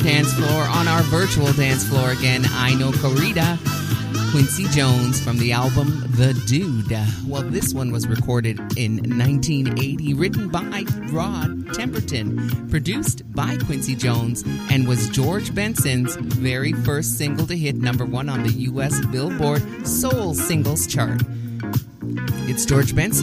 dance floor, on our virtual dance floor again. I Know Corrida, Quincy Jones from the album The Dude. Well, this one was recorded in 1980, written by Rod Temperton, produced by Quincy Jones, and was George Benson's very first single to hit number 1 on the U.S. Billboard Soul Singles Chart. It's George Benson.